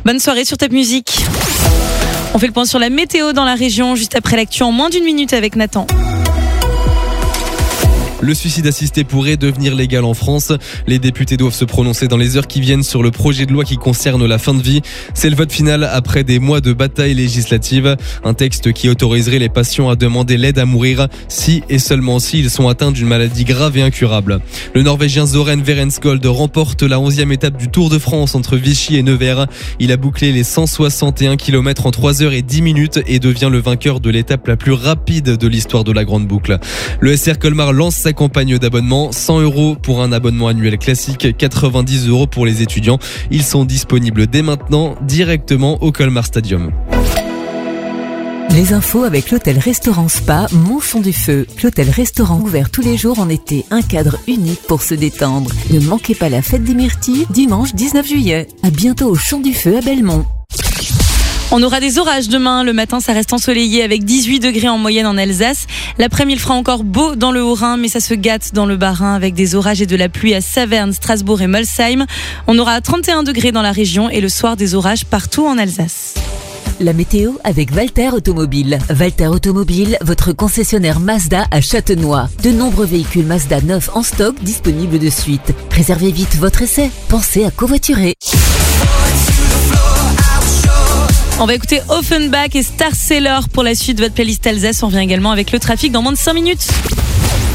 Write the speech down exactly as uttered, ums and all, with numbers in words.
Bonne soirée sur Top Music. On fait le point sur la météo dans la région, juste après l'actu en moins d'une minute avec Nathan. Le suicide assisté pourrait devenir légal en France. Les députés doivent se prononcer dans les heures qui viennent sur le projet de loi qui concerne la fin de vie. C'est le vote final après des mois de bataille législative. Un texte qui autoriserait les patients à demander l'aide à mourir si et seulement si ils sont atteints d'une maladie grave et incurable. Le Norvégien Søren Werenskjold remporte la onzième étape du Tour de France entre Vichy et Nevers. Il a bouclé les cent soixante et un kilomètres en trois heures et dix minutes et devient le vainqueur de l'étape la plus rapide de l'histoire de la grande boucle. Le S R Colmar lance sa campagne d'abonnement, cent euros pour un abonnement annuel classique, quatre-vingt-dix euros pour les étudiants. Ils sont disponibles dès maintenant directement au Colmar Stadium. Les infos avec l'hôtel-restaurant Spa Montchon du Feu. L'hôtel-restaurant ouvert tous les jours en été, un cadre unique pour se détendre. Ne manquez pas la fête des myrtilles, dimanche dix-neuf juillet. À bientôt au Champ du Feu à Belmont. On aura des orages demain. Le matin, ça reste ensoleillé avec dix-huit degrés en moyenne en Alsace. L'après-midi, il fera encore beau dans le Haut-Rhin, mais ça se gâte dans le Bas-Rhin avec des orages et de la pluie à Saverne, Strasbourg et Molsheim. On aura trente et un degrés dans la région et le soir des orages partout en Alsace. La météo avec Valter Automobile. Valter Automobile, votre concessionnaire Mazda à Châtenois. De nombreux véhicules Mazda neufs en stock disponibles de suite. Réservez vite votre essai. Pensez à covoiturer. On va écouter Offenbach et Star Sailor pour la suite de votre playlist Alsace. On revient également avec le trafic dans moins de cinq minutes.